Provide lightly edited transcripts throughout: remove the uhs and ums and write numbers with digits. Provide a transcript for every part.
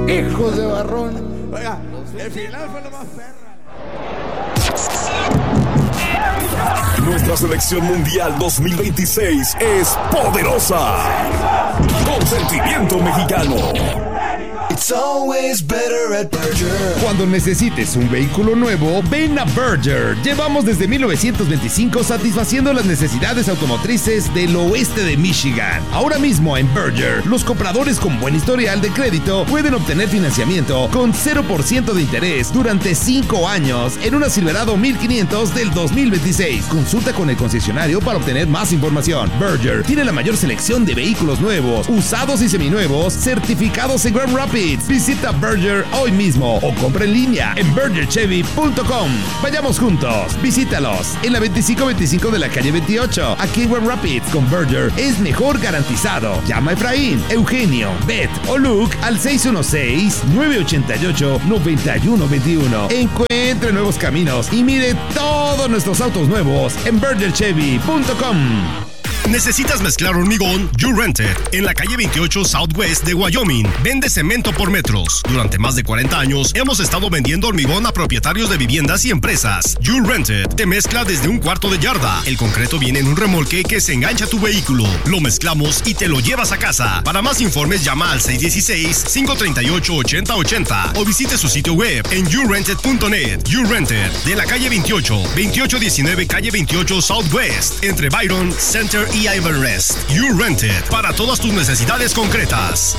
Hijos de barrón. Oiga, el final fue lo más perra. Nuestra selección mundial 2026 es poderosa. Con sentimiento mexicano. It's always better at Berger. Cuando necesites un vehículo nuevo, ven a Berger. Llevamos desde 1925 satisfaciendo las necesidades automotrices del oeste de Michigan. Ahora mismo en Berger, los compradores con buen historial de crédito pueden obtener financiamiento con 0% de interés durante 5 años en una Silverado 1500 del 2026. Consulta con el concesionario para obtener más información. Berger tiene la mayor selección de vehículos nuevos, usados y seminuevos, certificados en Grand Rapids. Visita Berger hoy mismo o compra en línea en bergerchevy.com. Vayamos juntos, visítalos en la 2525 de la calle 28, aquí en Grand Rapids. Con Berger es mejor garantizado. Llama a Efraín, Eugenio, Beth o Luke al 616-988-9121. Encuentre nuevos caminos y mire todos nuestros autos nuevos en bergerchevy.com. ¿Necesitas mezclar hormigón? You Rent It. En la calle 28 Southwest de Wyoming. Vende cemento por metros. Durante más de 40 años hemos estado vendiendo hormigón a propietarios de viviendas y empresas. You Rent It. Te mezcla desde un cuarto de yarda. El concreto viene en un remolque que se engancha a tu vehículo. Lo mezclamos y te lo llevas a casa. Para más informes llama al 616-538-8080 o visite su sitio web en yourented.net. You Rent It. De la calle 2819 calle 28 Southwest. Entre Byron, Center y Ivanrest. You Rent It. Para todas tus necesidades concretas.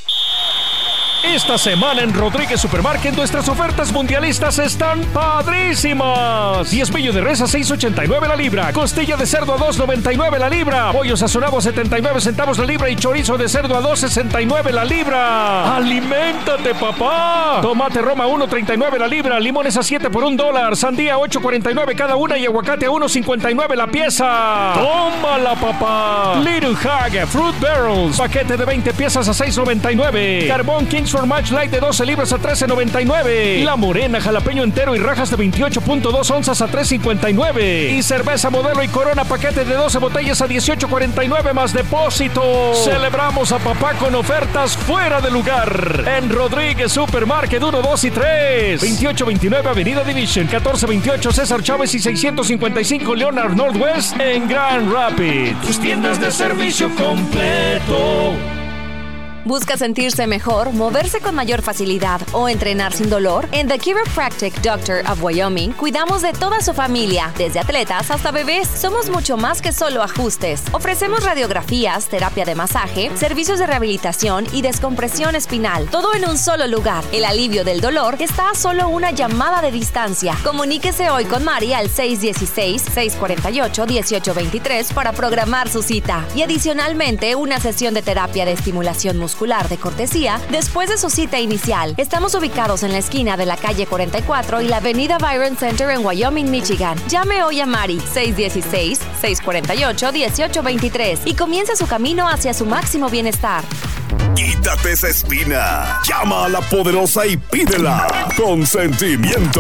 Esta semana en Rodríguez Supermarket nuestras ofertas mundialistas están padrísimas. Diezmillo de res a $6.89 la libra. Costilla de cerdo a $2.99 la libra. Pollo sazonado a 79 centavos la libra y chorizo de cerdo a $2.69 la libra. ¡Aliméntate, papá! Tomate Roma a $1.39 la libra. Limones a 7 por $1. Sandía a $8.49 cada una y aguacate a $1.59 la pieza. ¡Tómala, papá! Little Hag Fruit Barrels. Paquete de 20 piezas a $6.99. Carbón Kings for Match Light de 12 libras a $13.99. La Morena jalapeño entero y rajas de 28.2 onzas a $3.59. Y cerveza Modelo y Corona paquete de 12 botellas a $18.49 más depósito. Celebramos a papá con ofertas fuera de lugar. En Rodríguez Supermarket 1, 2 y 3. 2829 Avenida Division, 1428 César Chávez y 655 Leonard Northwest en Grand Rapids. Tus tiendas de servicio completo. ¿Busca sentirse mejor, moverse con mayor facilidad o entrenar sin dolor? En The Chiropractic Doctor of Wyoming cuidamos de toda su familia, desde atletas hasta bebés. Somos mucho más que solo ajustes. Ofrecemos radiografías, terapia de masaje, servicios de rehabilitación y descompresión espinal. Todo en un solo lugar. El alivio del dolor está a solo una llamada de distancia. Comuníquese hoy con Mari al 616-648-1823 para programar su cita. Y adicionalmente, una sesión de terapia de estimulación muscular de cortesía después de su cita inicial. Estamos ubicados en la esquina de la calle 44 y la avenida Byron Center en Wyoming, Michigan. Llame hoy a Mari 616-648-1823 y comience su camino hacia su máximo bienestar. Quítate esa espina. Llama a la poderosa y pídela con sentimiento.